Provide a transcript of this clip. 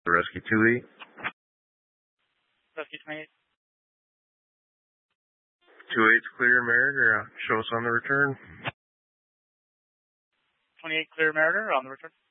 Rescue 28. Rescue 28. 28's clear, Meritor. Show us on the return. 28 clear, Meritor, on the return.